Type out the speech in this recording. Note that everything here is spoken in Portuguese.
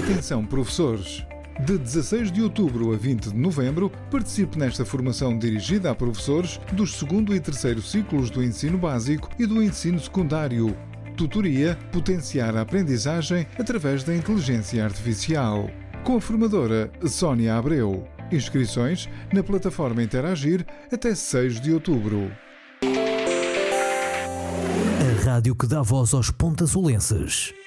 Atenção, professores! De 16 de outubro a 20 de novembro, participe nesta formação dirigida a professores dos 2º e 3º ciclos do ensino básico e do ensino secundário. Tutoria Potenciar a aprendizagem através da inteligência artificial. Com a formadora Sónia Abreu. Inscrições na plataforma Interagir até 6 de outubro. A rádio que dá voz aos pontasolenses.